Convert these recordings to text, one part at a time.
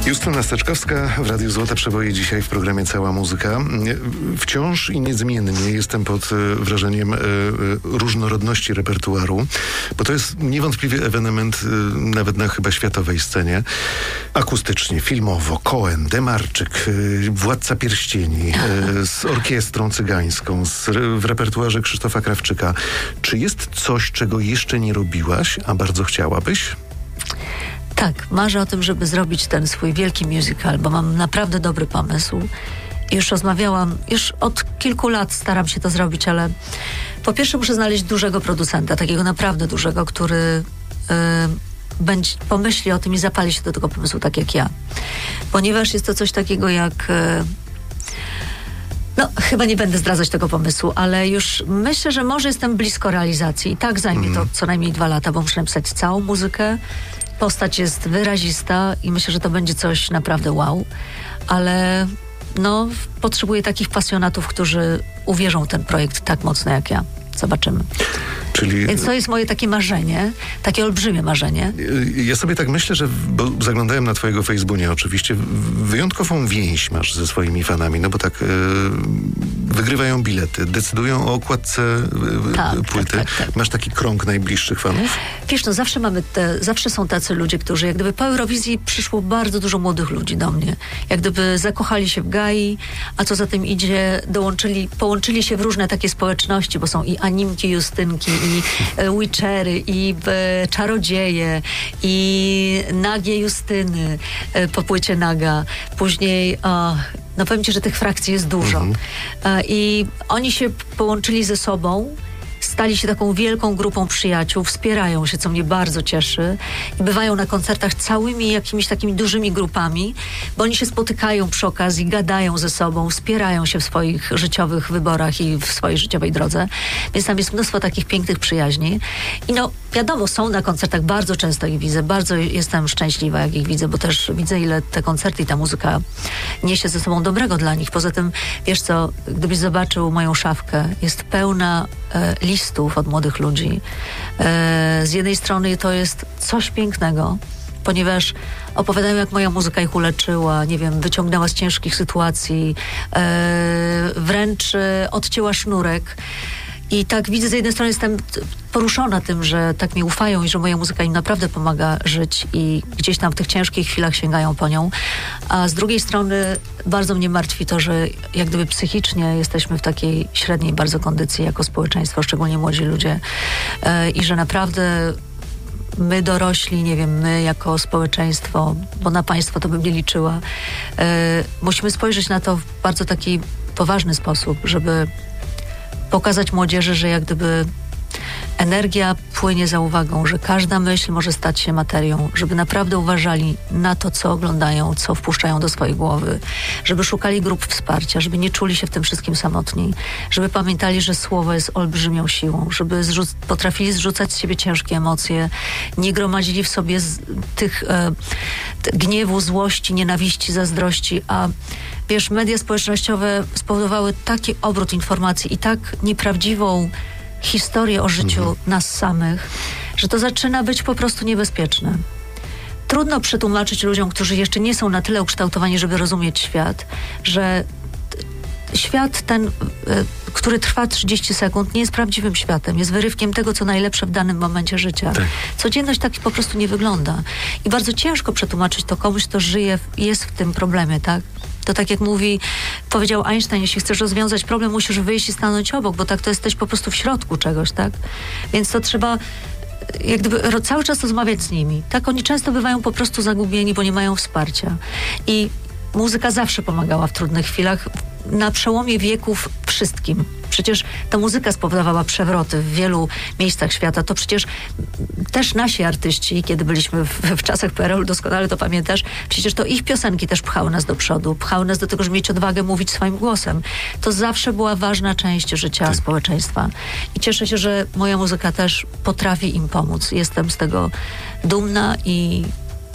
Justyna Steczkowska w Radiu Złote Przeboje dzisiaj w programie Cała Muzyka. Wciąż i niezmiennie jestem pod wrażeniem różnorodności repertuaru, bo to jest niewątpliwie ewenement nawet na chyba światowej scenie. Akustycznie, filmowo, Cohen, Demarczyk, Władca Pierścieni, z orkiestrą cygańską, w repertuarze Krzysztofa Krawczyka. Czy jest coś, czego jeszcze nie robiłaś, a bardzo chciałabyś? Tak, marzę o tym, żeby zrobić ten swój wielki musical, bo mam naprawdę dobry pomysł. Już rozmawiałam, już od kilku lat staram się to zrobić, ale po pierwsze muszę znaleźć dużego producenta, takiego naprawdę dużego, który pomyśli o tym i zapali się do tego pomysłu tak jak ja. Ponieważ jest to coś takiego jak... chyba nie będę zdradzać tego pomysłu, ale już myślę, że może jestem blisko realizacji. I tak zajmie to co najmniej 2 lata, bo muszę napisać całą muzykę. Postać jest wyrazista i myślę, że to będzie coś naprawdę wow. Ale potrzebuję takich pasjonatów, którzy uwierzą w ten projekt tak mocno jak ja. Zobaczymy. Więc to jest moje takie marzenie, takie olbrzymie marzenie. Ja sobie tak myślę, bo zaglądałem na twojego Facebooka oczywiście, wyjątkową więź masz ze swoimi fanami, bo tak wygrywają bilety, decydują o okładce płyty. Tak. Masz taki krąg najbliższych fanów? Wiesz, zawsze są tacy ludzie, którzy jak gdyby po Eurowizji przyszło bardzo dużo młodych ludzi do mnie. Jak gdyby zakochali się w Gai, a co za tym idzie, połączyli się w różne takie społeczności, bo są i Animki, Justynki, i Witchery, i Czarodzieje, i Nagie Justyny po płycie Naga. Później, powiem ci, że tych frakcji jest dużo. I oni się połączyli ze sobą, stali się taką wielką grupą przyjaciół, wspierają się, co mnie bardzo cieszy i bywają na koncertach całymi jakimiś takimi dużymi grupami, bo oni się spotykają przy okazji, gadają ze sobą, wspierają się w swoich życiowych wyborach i w swojej życiowej drodze, więc tam jest mnóstwo takich pięknych przyjaźni i wiadomo, są na koncertach, bardzo często ich widzę, bardzo jestem szczęśliwa, jak ich widzę, bo też widzę, ile te koncerty i ta muzyka niesie ze sobą dobrego dla nich. Poza tym, wiesz co, gdybyś zobaczył moją szafkę, jest pełna listów od młodych ludzi. Z jednej strony to jest coś pięknego, ponieważ opowiadają, jak moja muzyka ich uleczyła, nie wiem, wyciągnęła z ciężkich sytuacji, wręcz odcięła sznurek. I tak widzę, z jednej strony jestem poruszona tym, że tak mi ufają i że moja muzyka im naprawdę pomaga żyć i gdzieś tam w tych ciężkich chwilach sięgają po nią. A z drugiej strony bardzo mnie martwi to, że jak gdyby psychicznie jesteśmy w takiej średniej bardzo kondycji jako społeczeństwo, szczególnie młodzi ludzie. I że naprawdę my dorośli, nie wiem, my jako społeczeństwo, bo na państwo to bym nie liczyła, musimy spojrzeć na to w bardzo taki poważny sposób, żeby pokazać młodzieży, że jak gdyby energia płynie za uwagą, że każda myśl może stać się materią, żeby naprawdę uważali na to, co oglądają, co wpuszczają do swojej głowy, żeby szukali grup wsparcia, żeby nie czuli się w tym wszystkim samotni, żeby pamiętali, że słowo jest olbrzymią siłą, żeby potrafili zrzucać z siebie ciężkie emocje, nie gromadzili w sobie tych gniewu, złości, nienawiści, zazdrości, a wiesz, media społecznościowe spowodowały taki obrót informacji i tak nieprawdziwą historię o życiu nas samych, że to zaczyna być po prostu niebezpieczne. Trudno przetłumaczyć ludziom, którzy jeszcze nie są na tyle ukształtowani, żeby rozumieć świat, że świat ten, który trwa 30 sekund, nie jest prawdziwym światem. Jest wyrywkiem tego, co najlepsze w danym momencie życia. Tak. Codzienność tak po prostu nie wygląda. I bardzo ciężko przetłumaczyć to komuś, kto żyje, jest w tym problemie, tak? To tak jak powiedział Einstein, jeśli chcesz rozwiązać problem, musisz wyjść i stanąć obok, bo tak to jesteś po prostu w środku czegoś, tak? Więc to trzeba jak gdyby cały czas rozmawiać z nimi. Tak, oni często bywają po prostu zagubieni, bo nie mają wsparcia. I muzyka zawsze pomagała w trudnych chwilach, na przełomie wieków wszystkim. Przecież ta muzyka spowodowała przewroty w wielu miejscach świata. To przecież też nasi artyści, kiedy byliśmy w czasach PRL, doskonale to pamiętasz, przecież to ich piosenki też pchały nas do przodu, pchały nas do tego, żeby mieć odwagę mówić swoim głosem. To zawsze była ważna część życia społeczeństwa. I cieszę się, że moja muzyka też potrafi im pomóc. Jestem z tego dumna i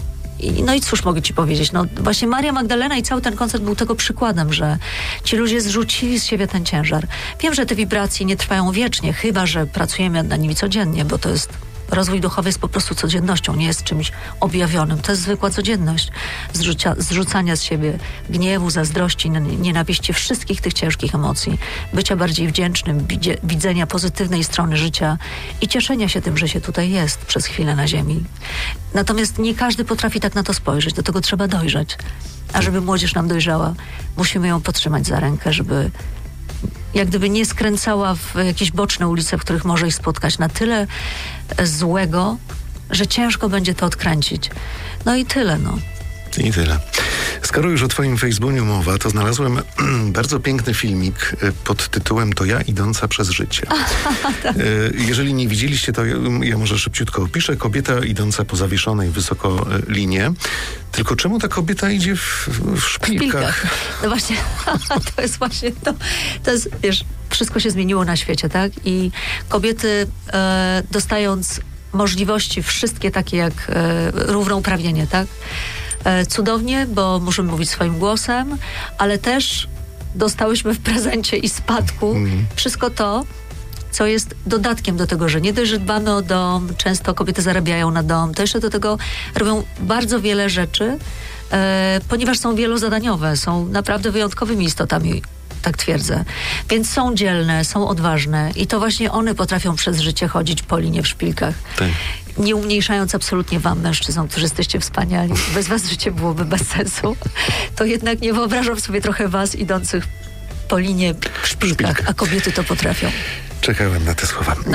cóż mogę ci powiedzieć? Właśnie Maria Magdalena i cały ten koncert był tego przykładem, że ci ludzie zrzucili z siebie ten ciężar. Wiem, że te wibracje nie trwają wiecznie, chyba że pracujemy nad nimi codziennie, bo to jest rozwój duchowy jest po prostu codziennością, nie jest czymś objawionym. To jest zwykła codzienność zrzucania z siebie gniewu, zazdrości, nienawiści, wszystkich tych ciężkich emocji, bycia bardziej wdzięcznym, widzenia pozytywnej strony życia i cieszenia się tym, że się tutaj jest przez chwilę na ziemi. Natomiast nie każdy potrafi tak na to spojrzeć, do tego trzeba dojrzeć. A żeby młodzież nam dojrzała, musimy ją podtrzymać za rękę, żeby jak gdyby nie skręcała w jakieś boczne ulice, w których może ich spotkać na tyle złego, że ciężko będzie to odkręcić. No i tyle, no. I tyle. Skoro już o twoim Facebooku mowa, to znalazłem bardzo piękny filmik pod tytułem "To ja idąca przez życie". Jeżeli nie widzieliście, to ja może szybciutko opiszę. Kobieta idąca po zawieszonej wysoko linie. Tylko czemu ta kobieta idzie w szpilkach? No właśnie, to jest właśnie to. To jest, wiesz, wszystko się zmieniło na świecie, tak? I kobiety dostając możliwości wszystkie takie jak równouprawnienie, tak? Cudownie, bo możemy mówić swoim głosem, ale też dostałyśmy w prezencie i spadku wszystko to, co jest dodatkiem do tego, że nie dość, że dbamy o dom, często kobiety zarabiają na dom, to jeszcze do tego robią bardzo wiele rzeczy, ponieważ są wielozadaniowe, są naprawdę wyjątkowymi istotami, tak twierdzę. Więc są dzielne, są odważne i to właśnie one potrafią przez życie chodzić po linie w szpilkach. Tak. Nie umniejszając absolutnie wam, mężczyznom, którzy jesteście wspaniali. Bez was życie byłoby bez sensu. To jednak nie wyobrażam sobie trochę was idących po linie w szpilkach, a kobiety to potrafią. Czekałem na te słowa. No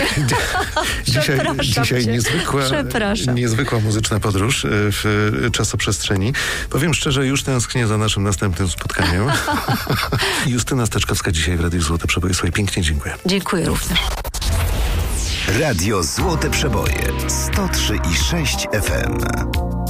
dzisiaj niezwykła muzyczna podróż w czasoprzestrzeni. Powiem szczerze, już tęsknię za naszym następnym spotkaniem. Justyna Steczkowska dzisiaj w Radiu Złote Przeboje. Słuchaj, pięknie dziękuję. Dziękuję również. Radio Złote Przeboje 103,6 FM.